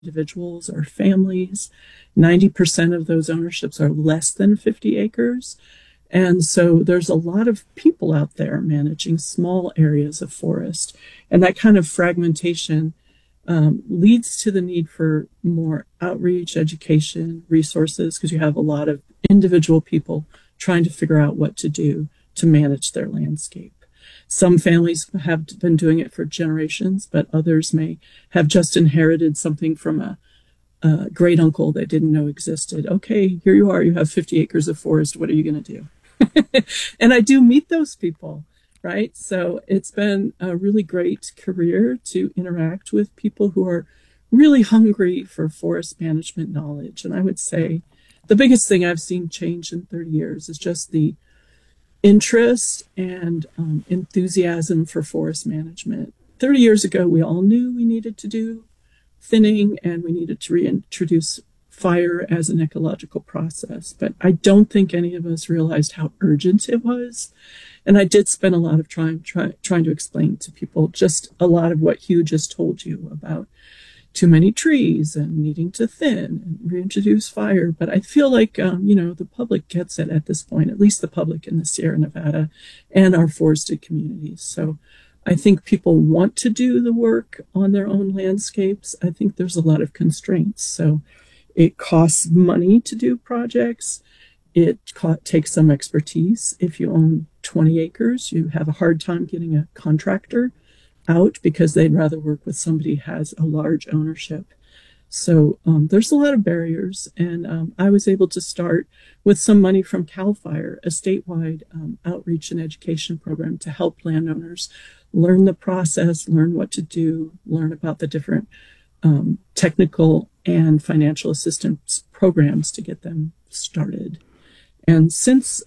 individuals or families. 90% of those ownerships are less than 50 acres. And so there's a lot of people out there managing small areas of forest. And that kind of fragmentation leads to the need for more outreach, education, resources, because you have a lot of individual people trying to figure out what to do to manage their landscape. Some families have been doing it for generations, but others may have just inherited something from a great uncle they didn't know existed. Okay, here you are, you have 50 acres of forest. What are you going to do? And I do meet those people, right? So it's been a really great career to interact with people who are really hungry for forest management knowledge. And I would say the biggest thing I've seen change in 30 years is just the interest and enthusiasm for forest management. 30 years ago, we all knew we needed to do thinning and we needed to reintroduce fire as an ecological process. But I don't think any of us realized how urgent it was. And I did spend a lot of time trying to explain to people just a lot of what Hugh just told you about too many trees and needing to thin and reintroduce fire. But I feel like, the public gets it at this point, at least the public in the Sierra Nevada and our forested communities. So I think people want to do the work on their own landscapes. I think there's a lot of constraints. So it costs money to do projects. It takes some expertise. If you own 20 acres, you have a hard time getting a contractor out because they'd rather work with somebody who has a large ownership. So there's a lot of barriers. And I was able to start with some money from CAL FIRE, a statewide outreach and education program to help landowners learn the process, learn what to do, learn about the different technical and financial assistance programs to get them started. And since,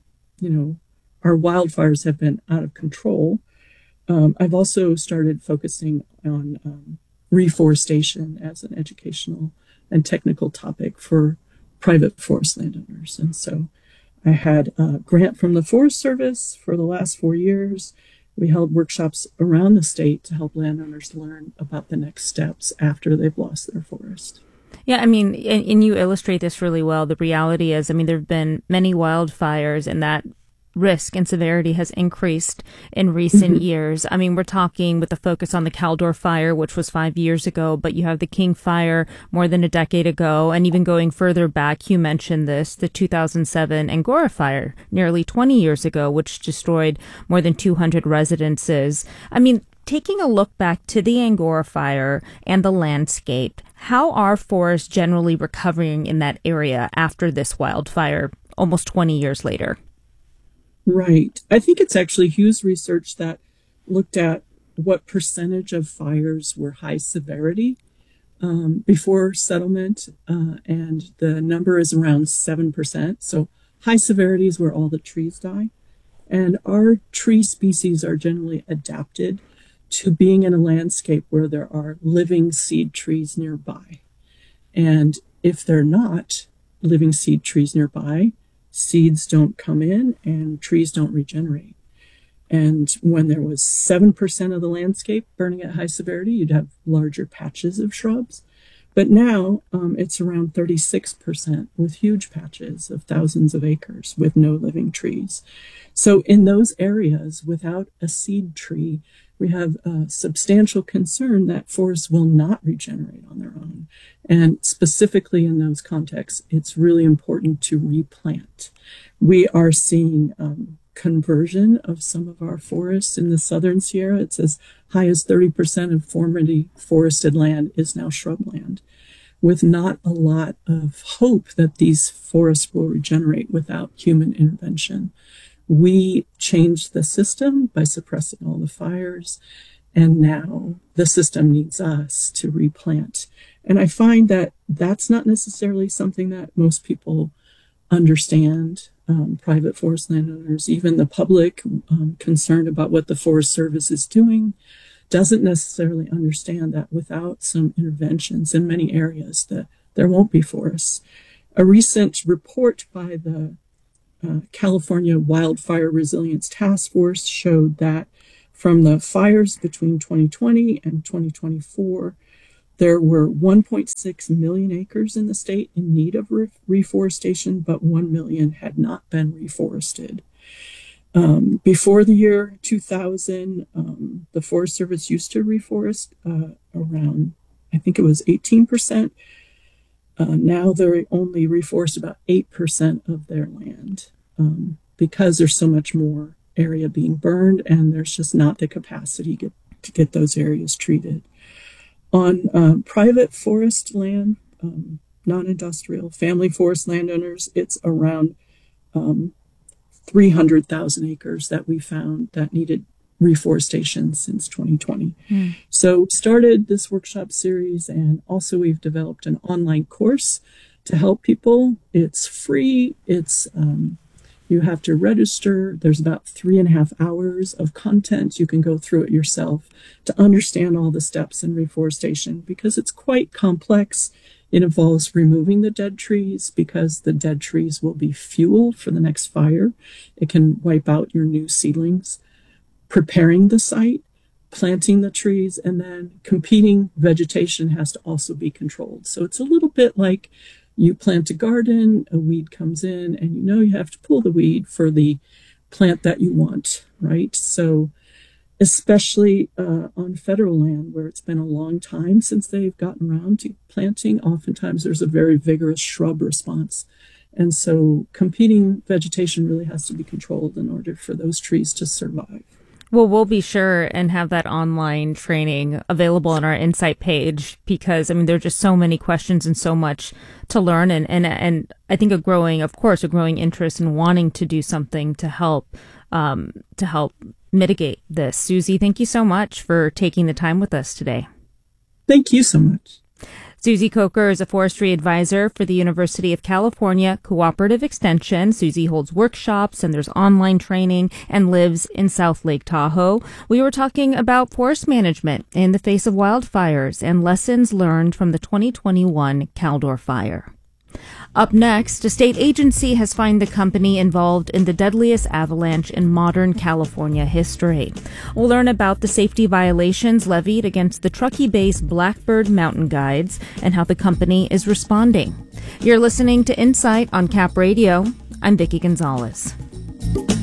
our wildfires have been out of control, I've also started focusing on reforestation as an educational and technical topic for private forest landowners. And so I had a grant from the Forest Service for the last 4 years. We held workshops around the state to help landowners learn about the next steps after they've lost their forest. Yeah, I mean, and you illustrate this really well. The reality is, there have been many wildfires, and that risk and severity has increased in recent years. We're talking with the focus on the Caldor fire, which was 5 years ago, but you have the King fire more than a decade ago. And even going further back, you mentioned this, the 2007 Angora fire nearly 20 years ago, which destroyed more than 200 residences. Taking a look back to the Angora fire and the landscape, how are forests generally recovering in that area after this wildfire almost 20 years later? Right. I think it's actually Hugh's research that looked at what percentage of fires were high severity before settlement, and the number is around 7%. So high severity is where all the trees die. And our tree species are generally adapted to being in a landscape where there are living seed trees nearby. And if they're not living seed trees nearby, seeds don't come in and trees don't regenerate. And when there was 7% of the landscape burning at high severity, you'd have larger patches of shrubs. But now it's around 36% with huge patches of thousands of acres with no living trees. So in those areas without a seed tree, we have a substantial concern that forests will not regenerate on their own. And specifically in those contexts, it's really important to replant. We are seeing conversion of some of our forests in the southern Sierra. It's as high as 30% of formerly forested land is now shrubland, with not a lot of hope that these forests will regenerate without human intervention. We changed the system by suppressing all the fires, and now the system needs us to replant. And I find that that's not necessarily something that most people understand. Private forest landowners, even the public concerned about what the Forest Service is doing, doesn't necessarily understand that without some interventions in many areas that there won't be forests. A recent report by the California Wildfire Resilience Task Force showed that from the fires between 2020 and 2024, There were 1.6 million acres in the state in need of reforestation, but 1 million had not been reforested. Before the year 2000, the Forest Service used to reforest around, I think it was 18%. Now they only reforest about 8% of their land because there's so much more area being burned, and there's just not the capacity to get those areas treated. On private forest land, non-industrial, family forest landowners, it's around 300,000 acres that we found that needed reforestation since 2020. So we started this workshop series, and also we've developed an online course to help people. It's free. It's you have to register. There's about 3.5 hours of content. You can go through it yourself to understand all the steps in reforestation, because it's quite complex. It involves removing the dead trees, because the dead trees will be fuel for the next fire. It can wipe out your new seedlings. Preparing the site, planting the trees, and then competing vegetation has to also be controlled. So it's a little bit like you plant a garden, a weed comes in, and you have to pull the weed for the plant that you want, right? So especially on federal land, where it's been a long time since they've gotten around to planting, oftentimes there's a very vigorous shrub response. And so competing vegetation really has to be controlled in order for those trees to survive. Well, we'll be sure and have that online training available on our Insight page, because there are just so many questions and so much to learn, and I think a growing interest in wanting to do something to help mitigate this. Susie, thank you so much for taking the time with us today. Thank you so much. Susie Coker is a forestry advisor for the University of California Cooperative Extension. Susie holds workshops, and there's online training, and lives in South Lake Tahoe. We were talking about forest management in the face of wildfires and lessons learned from the 2021 Caldor fire. Up next, a state agency has fined the company involved in the deadliest avalanche in modern California history. We'll learn about the safety violations levied against the Truckee-based Blackbird Mountain Guides and how the company is responding. You're listening to Insight on Cap Radio. I'm Vicki Gonzalez.